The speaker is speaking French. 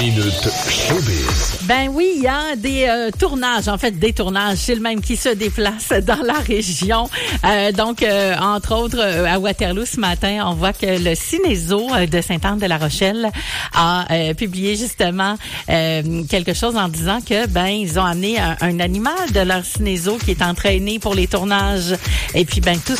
Minute Showbiz. Ben oui, il y a des tournages, en fait des tournages, c'est le même qui se déplace dans la région. Entre autres, à Waterloo ce matin, on voit que le Cinézo de Sainte-Anne-de-la-Rochelle a publié justement quelque chose en disant que ils ont amené un animal de leur Cinézo qui est entraîné pour les tournages. Et puis tout